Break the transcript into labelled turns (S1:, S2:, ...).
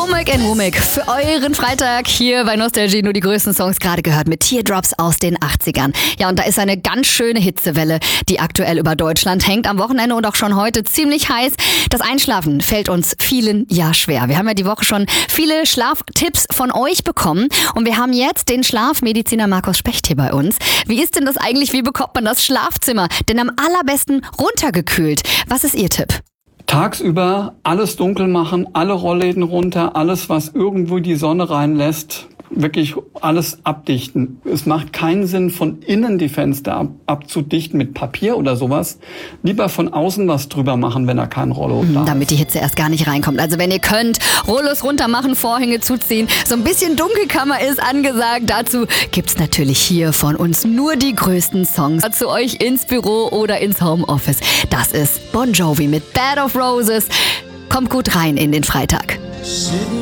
S1: Womack and Womack für euren Freitag hier bei Nostalgie. Nur die größten Songs gerade gehört mit Teardrops aus den 80ern. Ja, und da ist eine ganz schöne Hitzewelle, die aktuell über Deutschland hängt. Am Wochenende und auch schon heute ziemlich heiß. Das Einschlafen fällt uns vielen ja schwer. Wir haben ja die Woche schon viele Schlaftipps von euch bekommen. Und wir haben jetzt den Schlafmediziner Markus Specht hier bei uns. Wie ist denn das eigentlich? Wie bekommt man das Schlafzimmer denn am allerbesten runtergekühlt? Was ist Ihr Tipp?
S2: Tagsüber alles dunkel machen, alle Rollläden runter, alles, was irgendwo die Sonne reinlässt, wirklich alles abdichten. Es macht keinen Sinn, von innen die Fenster abzudichten mit Papier oder sowas. Lieber von außen was drüber machen, wenn da kein Rollo da ist.
S1: Damit die Hitze erst gar nicht reinkommt. Also wenn ihr könnt, Rollos runter machen, Vorhänge zuziehen. So ein bisschen Dunkelkammer ist angesagt. Dazu gibt's natürlich hier von uns nur die größten Songs. Zu euch ins Büro oder ins Homeoffice. Das ist Bon Jovi mit Bed of Roses. Kommt gut rein in den Freitag.